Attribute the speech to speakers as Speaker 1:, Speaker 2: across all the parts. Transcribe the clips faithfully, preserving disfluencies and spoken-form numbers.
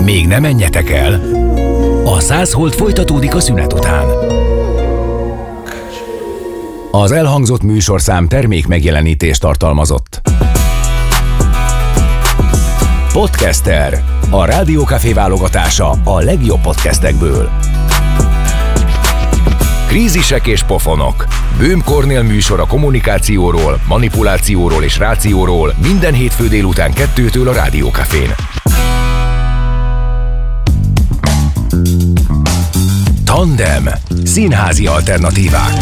Speaker 1: Még ne menjetek el! A száz hold folytatódik a szünet után. Az elhangzott műsorszám termék megjelenítést tartalmazott. Podcaster, a Rádió Café válogatása a legjobb podcastekből. Krízisek és pofonok. Böhm Kornél műsor a kommunikációról, manipulációról és rációról minden hétfő délután kettőtől a Rádió Cafén. Tandem. Színházi alternatívák.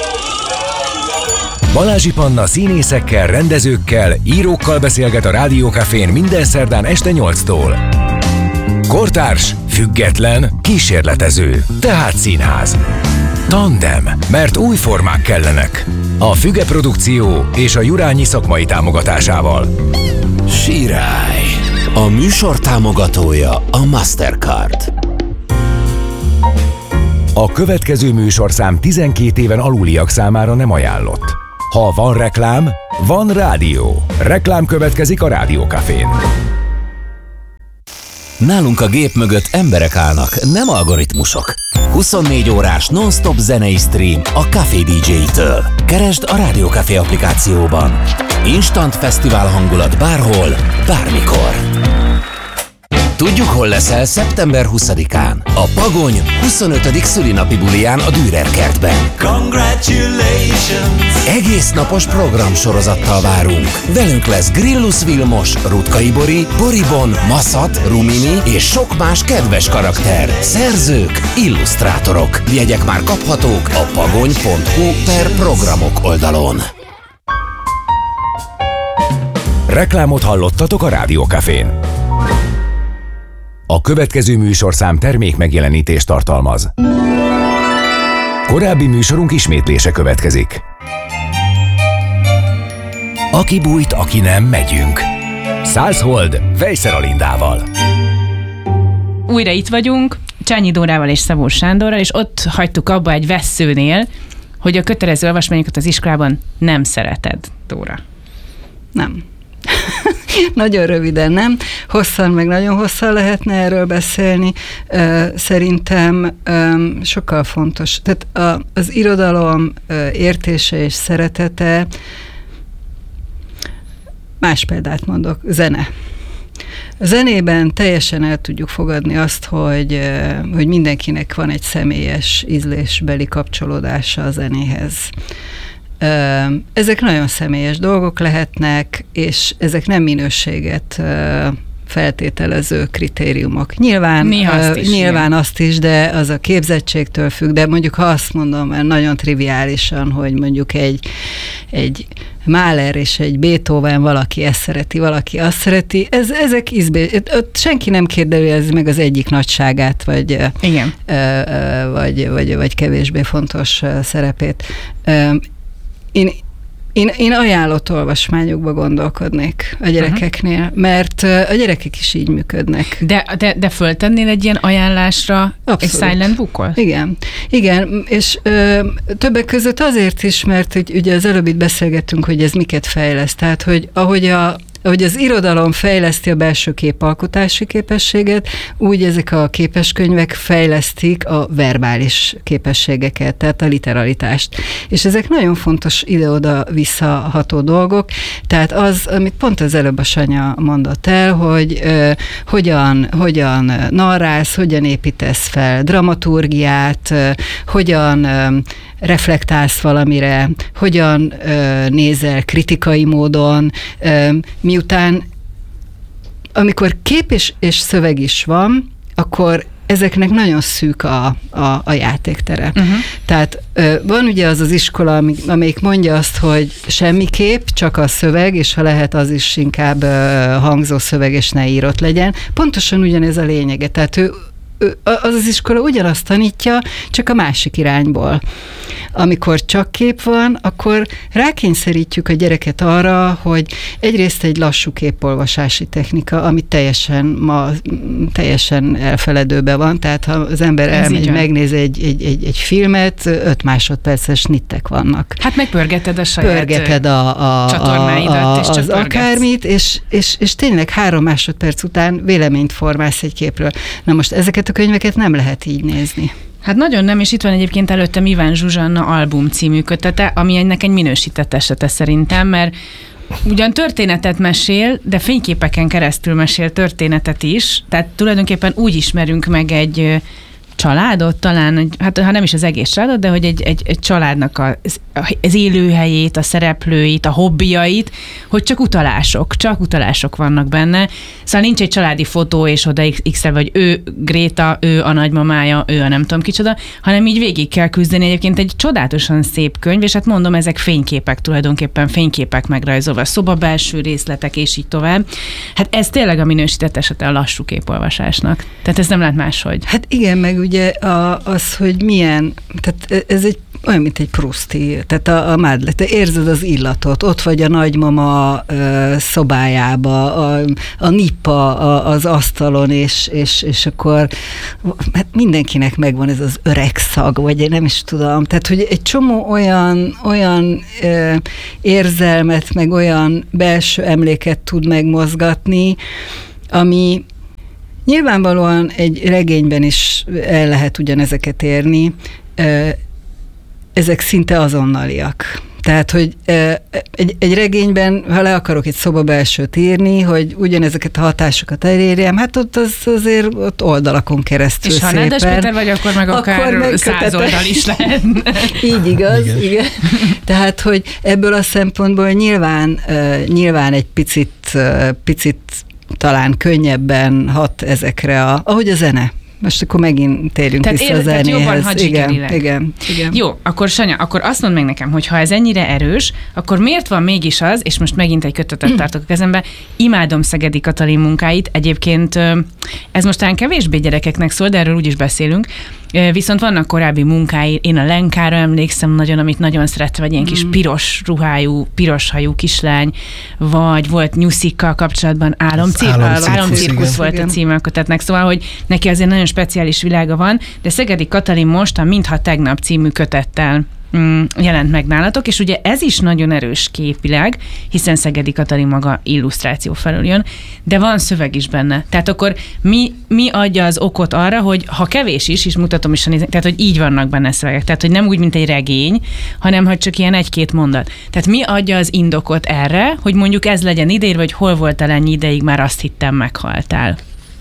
Speaker 1: Balázsi Panna színészekkel, rendezőkkel, írókkal beszélget a Rádió Cafén minden szerdán este nyolctól. Kortárs, független, kísérletező, tehát színház. Tandem, mert új formák kellenek. A Füge Produkció és a Jurányi szakmai támogatásával.
Speaker 2: Sirály. A műsor támogatója a Mastercard.
Speaker 1: A következő műsorszám tizenkét éven aluliak számára nem ajánlott. Ha van reklám, van rádió. Reklám következik a Rádió Cafén.
Speaker 2: Nálunk a gép mögött emberek állnak, nem algoritmusok. huszonnégy órás non-stop zenei stream a Café dé dzsé-től. Keresd a Rádió Café applikációban. Instant fesztivál hangulat bárhol, bármikor. Tudjuk, hol leszel szeptember huszadikán. A Pagony huszonötödik szülinapi buliján a Dürer kertben.
Speaker 3: Congratulations!
Speaker 2: Egész napos programsorozattal várunk. Velünk lesz Grillus Vilmos, Rutkay Bori, Boribon, Maszat, Rumini és sok más kedves karakter. Szerzők, illusztrátorok. Jegyek már kaphatók a pagony pont hu per programok oldalon.
Speaker 1: Reklámot hallottatok a Rádió Cafén. A következő műsorszám termék megjelenítést tartalmaz. Korábbi műsorunk ismétlése következik. Aki bújt, aki nem, megyünk. Száz hold, Fejszer Alindával.
Speaker 4: Újra itt vagyunk, Csányi Dórával és Szabó Sándorral, és ott hagytuk abba egy vesszőnél, hogy a kötelező olvasmányokat az iskolában nem szereted, Dóra.
Speaker 5: Nem. Nagyon röviden nem. Hosszan, meg nagyon hosszan lehetne erről beszélni. Szerintem sokkal fontos. Tehát az irodalom értése és szeretete, más példát mondok, zene. A zenében teljesen el tudjuk fogadni azt, hogy, hogy mindenkinek van egy személyes ízlésbeli kapcsolódása a zenéhez. Ezek nagyon személyes dolgok lehetnek, és ezek nem minőséget feltételező kritériumok. Nyilván, azt is, nyilván azt is, de az a képzettségtől függ, de mondjuk ha azt mondom, mert nagyon triviálisan, hogy mondjuk egy, egy Mahler és egy Beethoven, valaki ezt szereti, valaki azt szereti, ez, ezek ízbé, ott senki nem kérdezi meg az egyik nagyságát, vagy,
Speaker 4: Igen.
Speaker 5: vagy, vagy, vagy kevésbé fontos szerepét. Én, én, én ajánlott olvasmányokba gondolkodnék a gyerekeknél, uh-huh. mert a gyerekek is így működnek.
Speaker 4: De, de, de föltennél egy ilyen ajánlásra
Speaker 5: Abszolút.
Speaker 4: Egy silent bookot?
Speaker 5: Igen. Igen, és ö, többek között azért is, mert hogy, ugye az előbb itt beszélgettünk, hogy ez miket fejleszt. Tehát, hogy ahogy a ahogy az irodalom fejleszti a belső képalkotási képességet, úgy ezek a képeskönyvek fejlesztik a verbális képességeket, tehát a literalitást. És ezek nagyon fontos ide-oda visszaható dolgok, tehát az, amit pont az előbb a Sanya mondott el, hogy uh, hogyan, hogyan narrálsz, hogyan építesz fel dramaturgiát, uh, hogyan uh, reflektálsz valamire, hogyan uh, nézel kritikai módon, uh, miután amikor kép és, és szöveg is van, akkor ezeknek nagyon szűk a, a, a játéktere. Uh-huh. Tehát uh, van ugye az az iskola, amelyik mondja azt, hogy semmi kép, csak a szöveg, és ha lehet, az is inkább uh, hangzó szöveg, és ne írott legyen. Pontosan ugyanez a lényege. Tehát ő az az iskola ugyanazt tanítja, csak a másik irányból. Amikor csak kép van, akkor rákényszerítjük a gyereket arra, hogy egyrészt egy lassú képolvasási technika, ami teljesen ma teljesen elfeledőben van, tehát ha az ember elmegy, megnéz egy, egy, egy, egy filmet, öt másodperces snittek vannak.
Speaker 4: Hát megpörgeted a saját
Speaker 5: Pörgeted a, a,
Speaker 4: csatornáidat,
Speaker 5: a, a,
Speaker 4: és csak
Speaker 5: az
Speaker 4: pörgetsz.
Speaker 5: akármit, és, és, és tényleg három másodperc után véleményt formálsz egy képről. Na most ezeket a könyveket nem lehet így nézni.
Speaker 4: Hát nagyon nem, és itt van egyébként előttem Iván Zsuzsanna album című kötete, ami ennek egy minősített esete szerintem, mert ugyan történetet mesél, de fényképeken keresztül mesél történetet is, tehát tulajdonképpen úgy ismerünk meg egy családot, talán, hát ha nem is az egész családot, de hogy egy, egy, egy családnak az, az élőhelyét, a szereplőit, a hobbiait, hogy csak utalások, csak utalások vannak benne. Szóval nincs egy családi fotó, és oda x vagy ő Gréta, ő a nagymamája, ő a nem tudom kicsoda, hanem így végig kell küzdeni. Egyébként egy csodálatosan szép könyv, és hát mondom, ezek fényképek, tulajdonképpen fényképek megrajzolva, szobabelső részletek, és így tovább. Hát ez tényleg a minősített esete a lassú képolvasásnak. Tehát ez nem lehet máshogy.
Speaker 5: Hát igen, meg ugye a, az, hogy milyen, tehát ez egy olyan, mint egy pruszti, tehát a, a mádle, te érzed az illatot, ott vagy a nagymama ö, szobájába, a, a nippa a, az asztalon, és, és, és akkor hát mindenkinek megvan ez az öreg szag, vagy én nem is tudom, tehát hogy egy csomó olyan, olyan ö, érzelmet, meg olyan belső emléket tud megmozgatni, ami nyilvánvalóan egy regényben is el lehet ugyanezeket érni, ezek szinte azonnaliak. Tehát, hogy egy, egy regényben, ha le akarok egy szobabelsőt írni, hogy ugyanezeket a hatásokat elérjem, hát ott az azért ott oldalakon keresztül
Speaker 4: és ha
Speaker 5: szépen.
Speaker 4: Nedes Péter vagy, akkor meg akár akkor meg száz oldal is lehet.
Speaker 5: Így igaz, igen. igen. Tehát, hogy ebből a szempontból nyilván, nyilván egy picit, picit talán könnyebben hat ezekre, a, ahogy a zene. Most akkor megint térjünk
Speaker 4: tehát
Speaker 5: vissza
Speaker 4: ér,
Speaker 5: a zenéhez.
Speaker 4: Jobban
Speaker 5: igen, igen, igen.
Speaker 4: Jó, akkor Sanya, akkor azt mondd meg nekem, hogy ha ez ennyire erős, akkor miért van mégis az, és most megint egy kötetet tartok a kezembe, imádom Szegedi Katalin munkáit, egyébként ez most talán kevésbé gyerekeknek szól, de erről úgyis beszélünk, viszont vannak korábbi munkái, én a Lenkára emlékszem nagyon, amit nagyon szerettem, egy ilyen kis piros ruhájú, piros hajú kislány, vagy volt Nyuszikkal kapcsolatban álomcirkusz, álomcirkusz, álomcirkusz volt igen. a címe a kötetnek, szóval, hogy neki azért nagyon speciális világa van, de Szegedi Katalin most a Mintha tegnap című kötettel mm, jelent meg nálatok, és ugye ez is nagyon erős képileg, hiszen Szegedi Katalin maga illusztráció felől jön, de van szöveg is benne. Tehát akkor mi, mi adja az okot arra, hogy ha kevés is, és mutatom is a nézni, tehát hogy így vannak benne szövegek, tehát hogy nem úgy, mint egy regény, hanem hogy csak ilyen egy-két mondat. Tehát mi adja az indokot erre, hogy mondjuk ez legyen idér, vagy hol voltál ennyi ideig, már azt hittem meghaltál.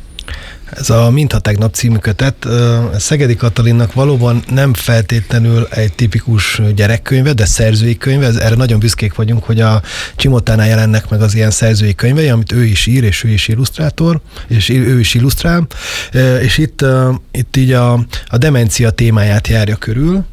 Speaker 3: Ez a Mintha tegnap című kötet, Szegedi Katalinnak valóban nem feltétlenül egy tipikus gyerekkönyve, de szerzői könyve, erre nagyon büszkék vagyunk, hogy a Csimotánál jelennek meg az ilyen szerzői könyvei, amit ő is ír, és ő is illusztrátor, és ő is illusztrál, és itt, itt így a, a demencia témáját járja körül,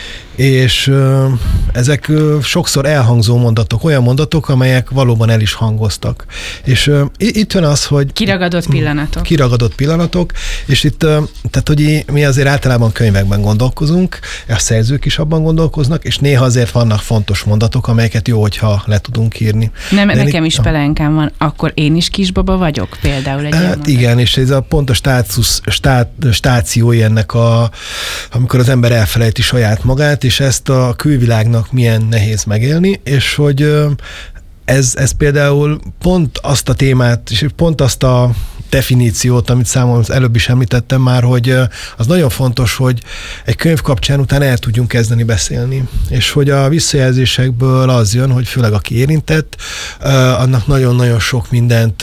Speaker 3: és ö, ezek ö, sokszor elhangzó mondatok, olyan mondatok, amelyek valóban el is hangoztak. És ö, itt van az, hogy...
Speaker 4: Kiragadott pillanatok.
Speaker 3: Kiragadott pillanatok, és itt, ö, tehát, hogy mi azért általában könyvekben gondolkozunk, a szerzők is abban gondolkoznak, és néha azért vannak fontos mondatok, amelyeket jó, hogyha le tudunk írni.
Speaker 4: Nem,
Speaker 3: de
Speaker 4: nekem
Speaker 3: itt,
Speaker 4: is pelenkám van, akkor én is kisbaba vagyok, például egy
Speaker 3: hát igen, és ez a pont a státusz, stát, stációi ennek a, amikor az ember elfelejti saját magát, és ezt a külvilágnak milyen nehéz megélni, és hogy ez, ez például pont azt a témát, és pont azt a definíciót, amit számomra előbb is említettem már, hogy az nagyon fontos, hogy egy könyv kapcsán utána el tudjunk kezdeni beszélni. És hogy a visszajelzésekből az jön, hogy főleg aki érintett, annak nagyon-nagyon sok mindent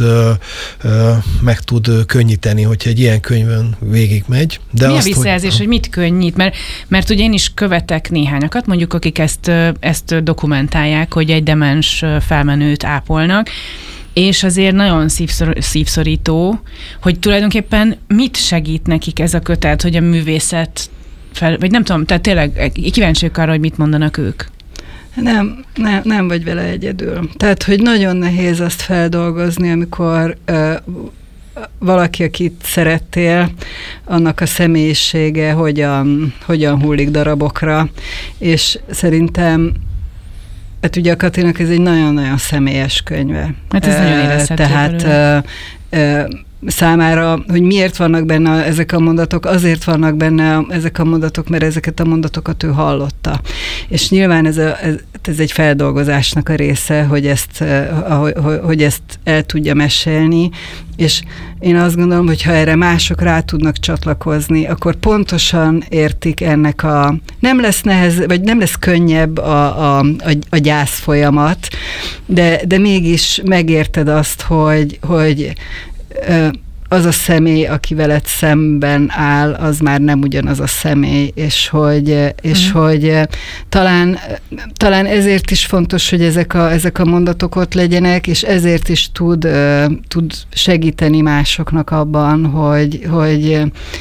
Speaker 3: meg tud könnyíteni, hogyha egy ilyen könyvön végigmegy. De
Speaker 4: Mi
Speaker 3: azt,
Speaker 4: a visszajelzés, hogy,
Speaker 3: hogy
Speaker 4: mit könnyít? Mert, mert ugye én is követek néhányakat, mondjuk akik ezt, ezt dokumentálják, hogy egy demens felmenőt ápolnak, és azért nagyon szívszor, szívszorító, hogy tulajdonképpen mit segít nekik ez a kötet, hogy a művészet fel, vagy nem tudom, tehát tényleg kíváncsiak arra, hogy mit mondanak ők.
Speaker 5: Nem, nem, nem vagy vele egyedül. Tehát, hogy nagyon nehéz azt feldolgozni, amikor uh, valaki, akit szerettél, annak a személyisége hogyan, hogyan hullik darabokra, és szerintem hát ugye a Katinak ez egy nagyon-nagyon személyes könyve.
Speaker 4: Hát ez nagyon érezhető.
Speaker 5: Tehát belőle. Számára, hogy miért vannak benne ezek a mondatok, azért vannak benne ezek a mondatok, mert ezeket a mondatokat ő hallotta. És nyilván ez, a, ez, ez egy feldolgozásnak a része, hogy ezt, hogy ezt el tudja mesélni, és én azt gondolom, hogy ha erre mások rá tudnak csatlakozni, akkor pontosan értik ennek a... Nem lesz nehez, vagy nem lesz könnyebb a, a, a, a gyász folyamat, de, de mégis megérted azt, hogy, hogy az a személy, aki veled szemben áll, az már nem ugyanaz a személy, és hogy, és mm. hogy talán, talán ezért is fontos, hogy ezek a, ezek a mondatok ott legyenek, és ezért is tud, tud segíteni másoknak abban, hogy, hogy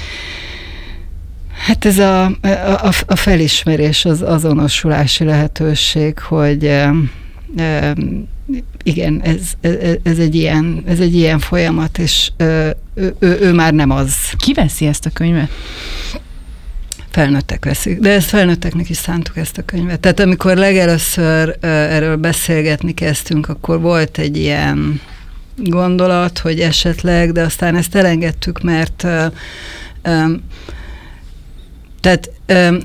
Speaker 5: hát ez a, a, a felismerés, az azonosulási lehetőség, hogy igen, ez, ez, ez, egy ilyen, ez egy ilyen folyamat, és ő, ő, ő már nem az.
Speaker 4: Ki veszi ezt a könyvet?
Speaker 5: Felnőttek veszik, de ezt felnőtteknek is szántuk ezt a könyvet. Tehát amikor legelőször erről beszélgetni kezdtünk, akkor volt egy ilyen gondolat, hogy esetleg, de aztán ezt elengedtük, mert um, tehát um,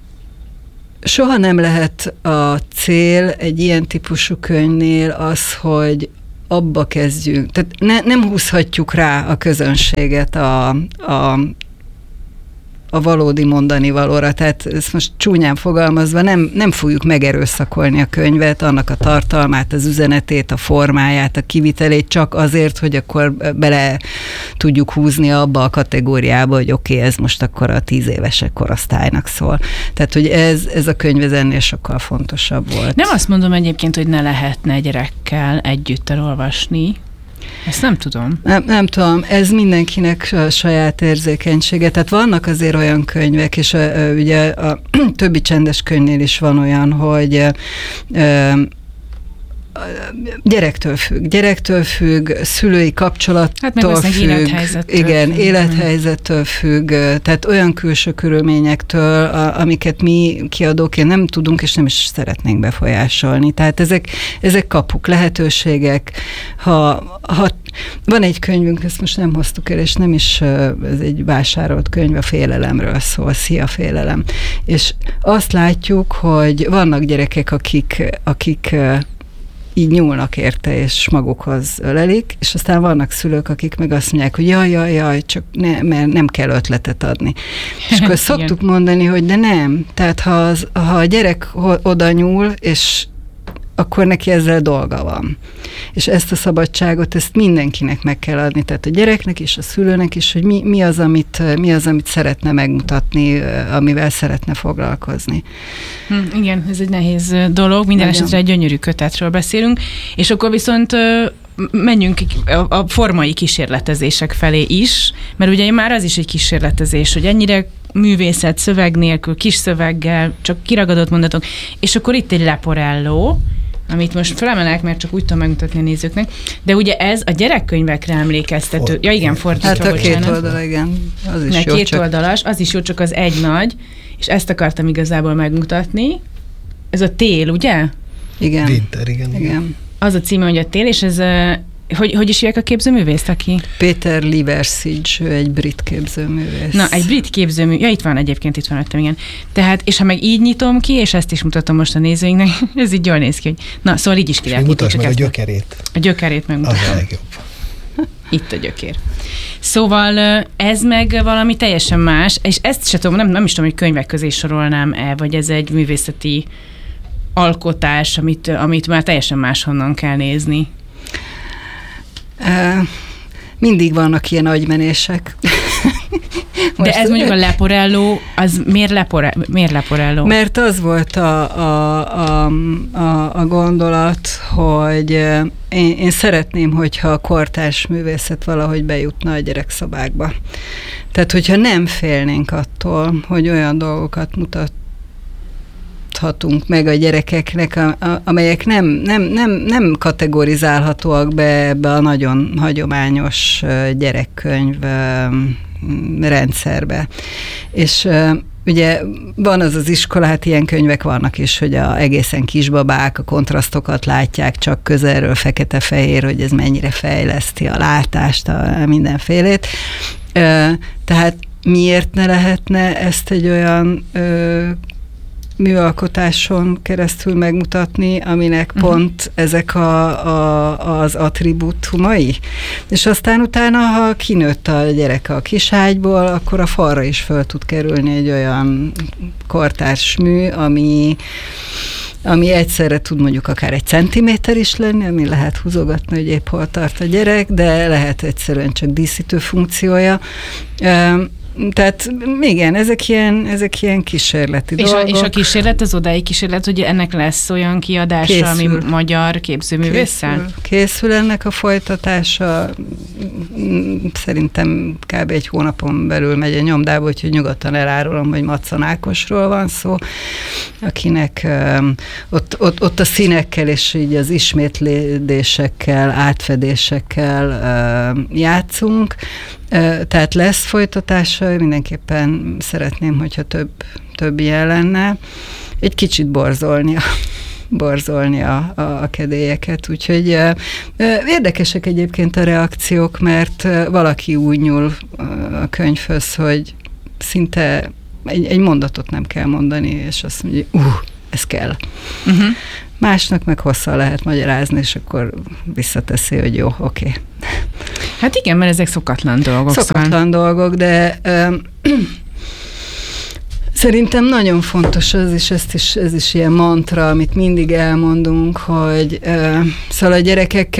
Speaker 5: soha nem lehet a cél egy ilyen típusú könyvnél az, hogy abba kezdjünk. Tehát ne, nem húzhatjuk rá a közönséget a, a, a valódi mondani valóra. Tehát ezt most csúnyán fogalmazva nem, nem fogjuk megerőszakolni a könyvet, annak a tartalmát, az üzenetét, a formáját, a kivitelét csak azért, hogy akkor bele tudjuk húzni abba a kategóriába, hogy oké, okay, ez most akkor a tíz évesek korosztálynak szól. Tehát, hogy ez, ez a könyv ez ennél sokkal fontosabb volt.
Speaker 4: Nem azt mondom egyébként, hogy ne lehetne gyerekkel együtt elolvasni. Ezt nem tudom.
Speaker 5: Nem, nem tudom, ez mindenkinek a saját érzékenysége. Tehát vannak azért olyan könyvek, és a, a, ugye a többi csendes könyvnél is van olyan, hogy a, a, gyerektől függ, gyerektől függ, szülői kapcsolattól
Speaker 4: hát
Speaker 5: függ,
Speaker 4: élethelyzettől
Speaker 5: igen,
Speaker 4: függ.
Speaker 5: élethelyzettől függ, tehát olyan külső körülményektől, a, amiket mi kiadóként nem tudunk, és nem is szeretnénk befolyásolni. Tehát ezek, ezek kapuk, lehetőségek. Ha, ha van egy könyvünk, ezt most nem hoztuk el, és nem is, ez egy vásárolt könyv, a félelemről szól, Szia félelem. És azt látjuk, hogy vannak gyerekek, akik, akik így nyúlnak érte, és magukhoz ölelik, és aztán vannak szülők, akik meg azt mondják, hogy jaj, jaj, jaj, csak ne, mert nem kell ötletet adni. És akkor szoktuk mondani, hogy de nem. Tehát ha, az, ha a gyerek oda nyúl, és akkor neki ezzel dolga van. És ezt a szabadságot, ezt mindenkinek meg kell adni, tehát a gyereknek is, a szülőnek is, hogy mi, mi, az, amit, mi az, amit szeretne megmutatni, amivel szeretne foglalkozni.
Speaker 4: Hm, igen, ez egy nehéz dolog, minden Nagyon. esetre egy gyönyörű kötetről beszélünk, és akkor viszont menjünk a formai kísérletezések felé is, mert ugye már az is egy kísérletezés, hogy ennyire művészet, szöveg nélkül, kis szöveggel, csak kiragadott mondatok, és akkor itt egy leporelló, amit most felemelek, mert csak úgy tudom megmutatni a nézőknek, de ugye ez a gyerekkönyvekre emlékeztető. For, ja igen, fordítva,
Speaker 5: hát a
Speaker 4: bocsánat.
Speaker 5: két oldal, igen. Az is
Speaker 4: Mert
Speaker 5: jó,
Speaker 4: két
Speaker 5: csak...
Speaker 4: oldalas, az is jó, csak az egy nagy, és ezt akartam igazából megmutatni. Ez a tél, ugye?
Speaker 5: Igen.
Speaker 3: Winter, igen.
Speaker 5: igen.
Speaker 4: Az a címe, hogy a tél, és ez... Hogy, hogy is hívják a képzőművészt, aki?
Speaker 5: Péter Liversidge, ő egy brit képzőművész.
Speaker 4: Na, egy brit képzőmű, ja, itt van egyébként, itt van öttem, igen. Tehát, és ha meg így nyitom ki, és ezt is mutatom most a nézőinknek, ez így jól néz ki, hogy na, szóval így is ki lehet.
Speaker 3: Mutasd meg a gyökerét.
Speaker 4: A gyökerét megmutatom.
Speaker 3: Az a legjobb.
Speaker 4: Itt a gyökér. Szóval ez meg valami teljesen más, és ezt se tudom, nem, nem is tudom, hogy könyvek közé sorolnám-e, vagy ez egy művészeti alkotás, amit, amit már teljesen máshonnan kell nézni.
Speaker 5: Uh, mindig vannak ilyen agymenések.
Speaker 4: De ez mondjuk a leporelló, az miért, lepore, miért leporelló?
Speaker 5: Mert az volt a, a, a, a, a gondolat, hogy én, én szeretném, hogyha a kortárs művészet valahogy bejutna a gyerekszobákba. Tehát, hogyha nem félnénk attól, hogy olyan dolgokat mutat adhatunk meg a gyerekeknek, a, a, amelyek nem, nem, nem, nem kategorizálhatóak be ebbe a nagyon hagyományos gyerekkönyv rendszerbe. És ugye van az az iskolát, ilyen könyvek vannak is, hogy a egészen kisbabák a kontrasztokat látják csak közelről, fekete-fehér, hogy ez mennyire fejleszti a látást, a mindenfélét. Tehát miért ne lehetne ezt egy olyan ö, műalkotáson keresztül megmutatni, aminek uh-huh. pont ezek a, a, az attribútumai? És aztán utána, ha kinőtt a gyerek a kiságyból, akkor a falra is föl tud kerülni egy olyan kortárs mű, ami ami egyszerre tud mondjuk akár egy centiméter is lenni, ami lehet húzogatni, hogy épp hol tart a gyerek, de lehet egyszerűen csak díszítő funkciója. Tehát igen, ezek ilyen, ezek ilyen kísérleti
Speaker 4: és
Speaker 5: dolgok.
Speaker 4: A, és a kísérlet, az odáig kísérlet, hogy ennek lesz olyan kiadása, készül, ami magyar képzőművésszel?
Speaker 5: Készül, készül ennek a folytatása. Szerintem kb. Egy hónapon belül megy a nyomdába, úgyhogy nyugodtan elárulom, hogy Macon Ákosról van szó, akinek um, ott, ott, ott a színekkel és így az ismétlődésekkel, átfedésekkel uh, játszunk. Tehát lesz folytatása, mindenképpen szeretném, hogyha több, több ilyen lenne. Egy kicsit borzolni a, borzolni a, a, a kedélyeket, úgyhogy érdekesek egyébként a reakciók, mert valaki úgy nyúl a könyvhöz, hogy szinte egy, egy mondatot nem kell mondani, és azt mondja, hogy uh, ez kell. Uh-huh. Másnak meg hosszan lehet magyarázni, és akkor visszateszi, hogy jó, oké. Okay.
Speaker 4: Hát igen, mert ezek szokatlan dolgok.
Speaker 5: Szokatlan szóval. dolgok, de um, szerintem nagyon fontos az, és ezt is, ez is ilyen mantra, amit mindig elmondunk, hogy uh, szóval a gyerekek